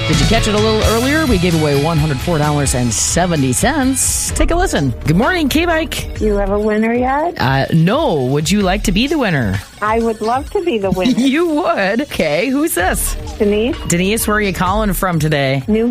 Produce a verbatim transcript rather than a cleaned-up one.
Did you catch it a little earlier? We gave away one hundred four dollars and seventy cents. Take a listen. Good morning, K-Bike. You have a winner yet? Uh, no. Would you like to be the winner? I would love to be the winner. You would. Okay, who's this? Denise, Denise, where are you calling from today? New